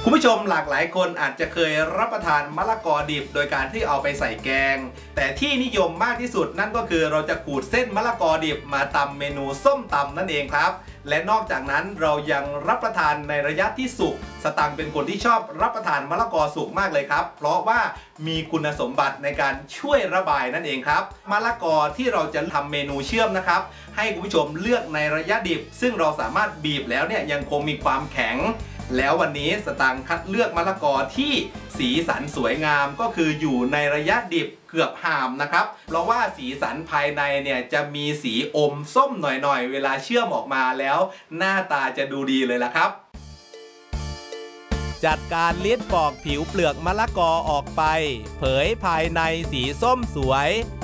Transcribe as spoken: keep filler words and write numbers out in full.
คุณผู้ชมหลากหลายคนอาจจะเคยรับประทานมะละกอดิบโดยการที่เอาไปใส่แกงแต่ที่นิยมมากที่สุดนั่นก็คือเราจะขูดเส้นมะละกอดิบมาตำเมนูส้มตำนั่นเองครับและนอกจากนั้นเรายังรับประทานในระยะที่สุกสตังค์เป็นคนที่ชอบรับประทานมะละกอสุกมากเลยครับเพราะว่ามีคุณสมบัติในการช่วยระบายนั่นเองครับมะละกอที่เราจะทำเมนูเชื่อมนะครับให้คุณผู้ชมเลือกในระยะดิบซึ่งเราสามารถบีบแล้วเนี่ยยังคงมีความแข็งแล้ววันนี้สตังค์คัดเลือกมะละกอที่สีสันสวยงามก็คืออยู่ในระยะดิบเกือบห่ามนะครับเพราะว่าสีสันภายในเนี่ยจะมีสีอมส้มหน่อยๆเวลาเชื่อมออกมาแล้วหน้าตาจะดูดีเลยล่ะครับจัดการเลียดปอกผิวเปลือกมะละกอออกไปเผยภายในสีส้มสวย